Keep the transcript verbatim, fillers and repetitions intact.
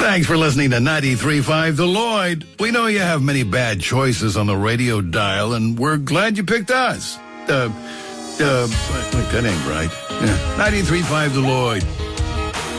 Thanks for listening to ninety-three point five The Lloyd. We know you have many bad choices on the radio dial, and we're glad you picked us. Uh, uh, wait, that ain't right. Yeah. ninety-three point five The Lloyd.